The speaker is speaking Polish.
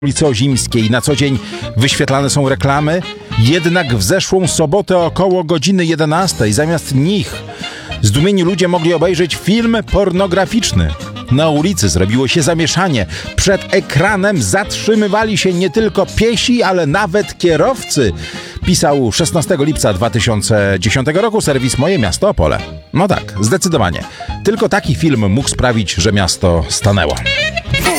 ulicy Ozimskiej. Na co dzień wyświetlane są reklamy, jednak w zeszłą sobotę około godziny 11 zamiast nich zdumieni ludzie mogli obejrzeć film pornograficzny. Na ulicy zrobiło się zamieszanie. Przed ekranem zatrzymywali się nie tylko piesi, ale nawet kierowcy. Pisał 16 lipca 2010 roku serwis Moje Miasto Opole. No tak, zdecydowanie. Tylko taki film mógł sprawić, że miasto stanęło.